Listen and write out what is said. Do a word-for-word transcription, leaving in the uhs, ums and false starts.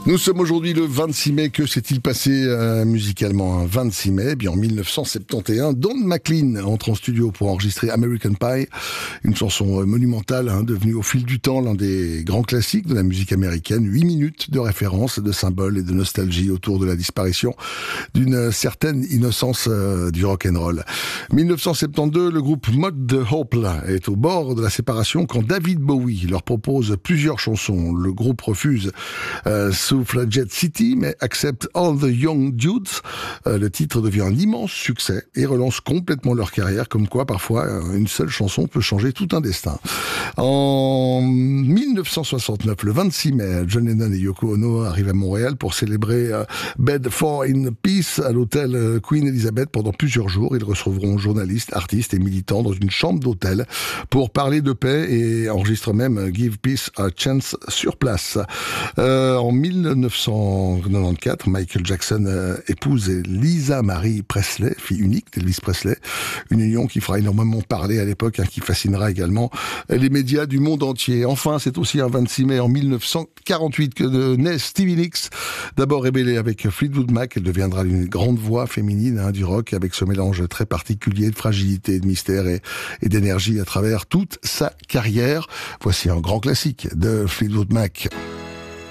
Nous sommes aujourd'hui le vingt-six mai. Que s'est-il passé euh, musicalement un vingt-six mai? Eh bien, en mille neuf cent soixante et onze, Don McLean entre en studio pour enregistrer American Pie, une chanson euh, monumentale, hein, devenue au fil du temps l'un des grands classiques de la musique américaine. Huit minutes de référence, de symboles et de nostalgie autour de la disparition d'une certaine innocence euh, du rock'n'roll. mille neuf cent soixante-douze, le groupe Mud Hope est au bord de la séparation quand David Bowie leur propose plusieurs chansons. Le groupe refuse euh, Suffragette City, mais accepte All the Young Dudes. Euh, le titre devient un immense succès et relance complètement leur carrière, comme quoi parfois une seule chanson peut changer tout un destin. En mille neuf cent soixante-neuf, le vingt-six mai, John Lennon et Yoko Ono arrivent à Montréal pour célébrer euh, Bedford in Peace à l'hôtel euh, Queen Elizabeth pendant plusieurs jours. Ils recevront journalistes, artistes et militants dans une chambre d'hôtel pour parler de paix et enregistrent même Give Peace a Chance sur place. Euh, en mille neuf cent quatre-vingt-quatorze, Michael Jackson euh, épouse Lisa Marie Presley, fille unique d'Elvis Presley. Une union qui fera énormément parler à l'époque, hein, qui fascinera également les médias du monde entier. Enfin, c'est aussi un vingt-six mai en mille neuf cent quarante-huit que naît Stevie Nicks. D'abord rébellée avec Fleetwood Mac, elle deviendra une grande voix féminine, hein, du rock, avec ce mélange très particulier de fragilité, de mystère et, et d'énergie à travers toute sa carrière. Voici un grand classique de Fleetwood Mac.